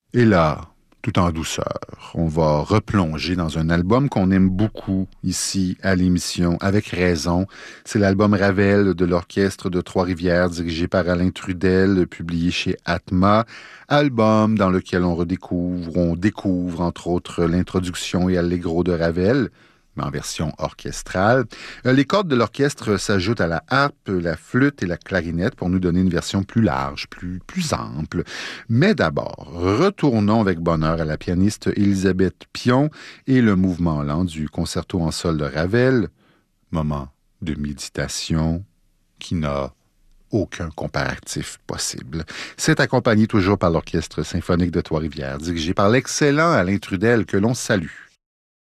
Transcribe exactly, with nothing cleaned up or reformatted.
Et là, tout en douceur, on va replonger dans un album qu'on aime beaucoup ici à l'émission, avec raison. C'est l'album Ravel de l'Orchestre de Trois-Rivières, dirigé par Alain Trudel, publié chez Atma. Album dans lequel on redécouvre, on découvre entre autres l'introduction et allegro de Ravel, mais en version orchestrale. Euh, Les cordes de l'orchestre s'ajoutent à la harpe, la flûte et la clarinette pour nous donner une version plus large, plus, plus ample. Mais d'abord, retournons avec bonheur à la pianiste Élisabeth Pion et le mouvement lent du concerto en sol de Ravel, moment de méditation qui n'a aucun comparatif possible. C'est accompagné toujours par l'Orchestre symphonique de Trois-Rivières, dirigé par l'excellent Alain Trudel, que l'on salue.